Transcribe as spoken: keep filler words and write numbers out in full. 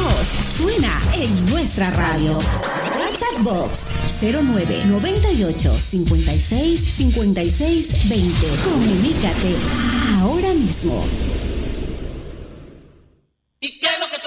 voz suena en nuestra radio. WhatsApp Box cero nueve noventa y ocho cincuenta y seis cincuenta y seis veinte. Comunícate ahora mismo.